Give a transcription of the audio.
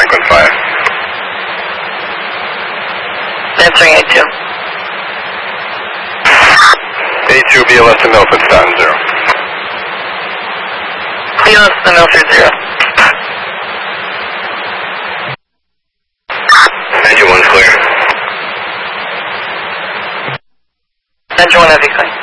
Franklin 5. Answering A2. A2, BLS to Milford, Staten 0. BLS to Milford 0. Engine 1's clear. Engine 1 heavy clear.